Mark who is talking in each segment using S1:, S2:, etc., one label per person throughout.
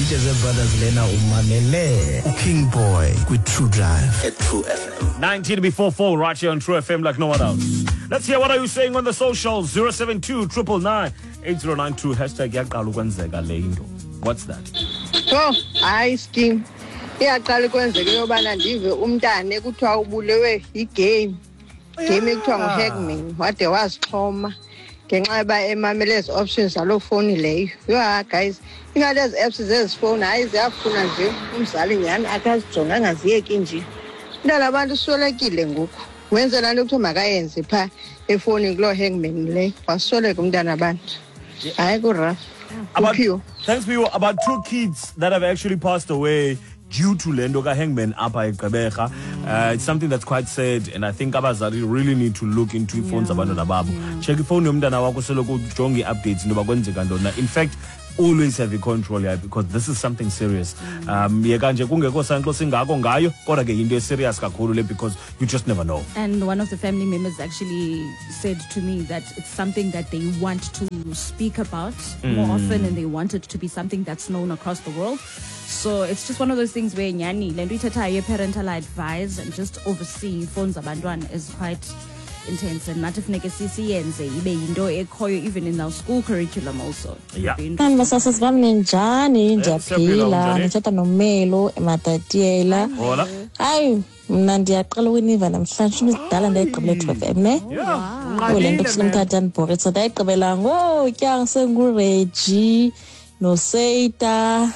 S1: Jeze Brothers lena umamele King Boy with True Drive at True FM.
S2: 19 before 4 right here on True FM like no one else. Let's hear what are you saying on the socials. 072 999 8092 hashtag yaqala ukwenzeka le into. What's that?
S3: So, hayi scheme. Iyaqala ukwenzeka yobana ndive umntane kuthiwa ubulewe igame. Game ekuthiwa nguHackman wade wasixhoma. Ngenxa yoba emamele ezi options zalo phone leyo. Yo guys, ingalezi apps zezifone hayi ziyafuna nje umzali nyani akazijonga angaziyeki nje. Ndala abantu swelekile ngoku. Wenze lento kuthiwa makayenze pha efoni kulo Hackman le. Wasweleka umntana abantu. Hayi ku rough.
S2: Thanks for you. About 2 kids that have actually passed away due to Lendo Hangman apa eGqeberha. It's something that's quite sad, and I think abazali really need to look into phones abantwana babo. Check ifone yomntana wakho seloko ujonge updates ndoba kwenzeka ntona. In fact, always have a control here because this is something serious. Yeka nje kungekho sanhlo singako ngayo kodwa ke into serious kakhulu le because you just never know.
S4: And one of the family members actually said to me that it's something that they want to speak about more often, and they want it to be something that's known across the world. So it's just one of those things where nyani lento ithatha parental advice and just overseeing phones abantwana is quite intense, and not if siyenze ibe yinto ekhoyo even in our school curriculum also.
S2: Yeah.
S5: Masasas bami njani njaphila ngithatha nomelo ematatiela.
S2: Hola.
S5: Hayi mina ndiyaqala ukuniva namhlanje usidala ndayigqibela eTFM ne. Lento kusemthathani Boris ndayigqibela ngotya senguReggie no Seita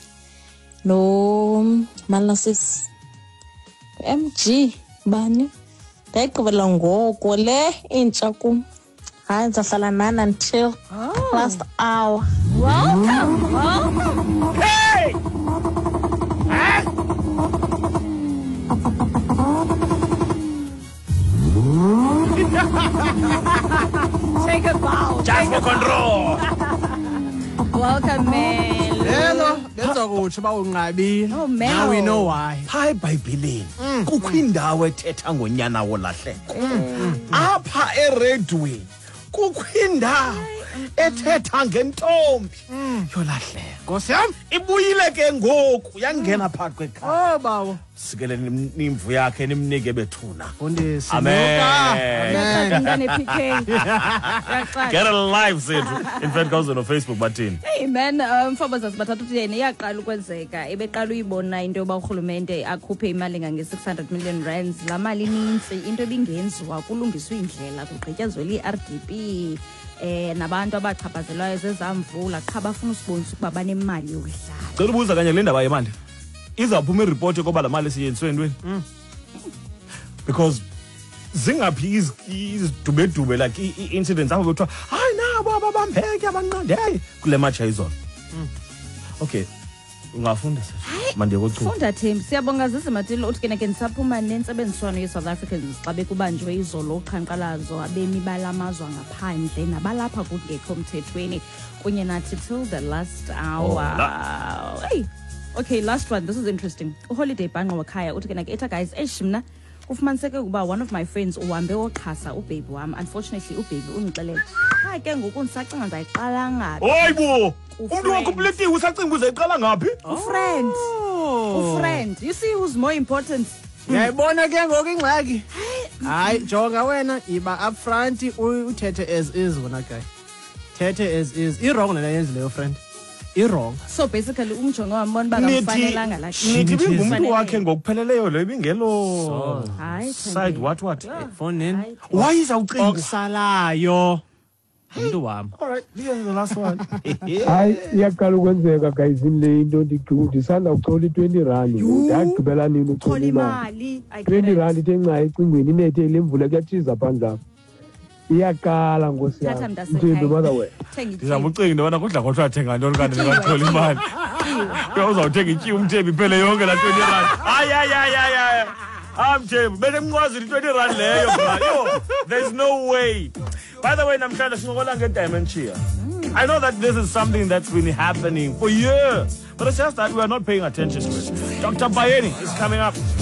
S5: no Malasis MG bani ndayigqibela ngoko le intsha kum. Hayi ndizahlala nani until last hour.
S4: Welcome.
S2: Hey!
S4: Take a bow.
S2: Just for control.
S4: Welcome, Mel.
S6: Hello, benza kuthi bawunqabile.
S4: Oh, Mel.
S6: Now we know why.
S2: Hi eBhayibhelini kukho indawo ethetha ngonyana wolahleko. Apha eRedway kukho indawo ethetha ngentombi yolahleko.
S6: Nkosi yami.
S2: Ibuyile ke ngoku yangena phakathi kwekhaya.
S6: Oh bawo.
S2: Sikele nimvu yakhe nimnike bethuna.
S6: Fundisi.
S2: Amen. Get it live sethu. In fact gozo no Facebook bathini.
S4: Hey man, mfobo zasibathatha uthi yena iyaqala ukwenzeka ebeqala uyibona into yoba urhulumente akhuphe imali nge600 million rands. La mali ininzi into ebingenziwa kulungiswa indlela kugqityezelwe iRDP. Nabantu abachaphazelwayo zezamvula qha bafuna usibonisa ukuba banemali yokudlala.
S2: Cela ubuza kanye le ndaba yemali. Izaphuma ireport yokuba la mali siyenzwe entweni? Because zingaphi izidubedube like incidents apho bethiwa hayi nabo ababambeke abanqandeye kule match ayizona. Okay. Ungafunda sasa. Manje kochuba.
S4: Funda Thembi, siyabonga zizimatilo uthi ke ndisaphuma nentsebenziswano yeSouth Africans xa bekubanjwe izolo uqhankqalazo abemi balamazwa ngaphandle nabalapha kungekho mthethweni kunye nathi till the last hour. Hey. Okay, last one. This is interesting. Holiday Banqo wakhaya uthi ke eta guys mna kufumaniseke ukuba one of my friends uhambe oxhasa ubaby wami. Unfortunately ubaby ungixelele ha ke ngoku ndisacinga ndayiqala ngapi.
S2: Hoyibo umuntu wakhupuletiwe usacinga uzayiqala ngapi?
S4: Friend. You see who's more important?
S6: Yayibona ke ngoku ingxaki. Hayi jonga wena iba up front uthethe as is wona guy. Thethe as is. I-wrong lena yenzileyo friend. I-wrong.
S4: So basically umjongo wambona bakamfanelanga la.
S2: Nithi bingumuntu wakhe ngokupheleleyo le bingelo.
S4: Hayi
S2: Side what?
S6: Phone in.
S2: Why is awucinga?
S6: Okusalayo. Umuntu wami.
S2: All right, this is the last one.
S7: Hayi iyaqala ukwenzeka guys le into ndisanda uchola i20 rand ndagqibela nini uchola imali 20 rand ithenca ecingweni inethe lemvula kuyatshiza phandle lapha iyaqala Nkosi yami Mthembu mother we
S2: Ndizama ucinga into bona kudla kodwa athenga ntoni kanti ngathola imali uzawuthenga ityi uMthembu iphele yonke la 20 rand hayi Mthembu bese mnqwazile 20 rand leyo bro there's no way. By the way, namhlanje singokola ngedementia. I know that this is something that's been happening for years, but it's just that we are not paying attention to it. Dr. Bayeni is coming up.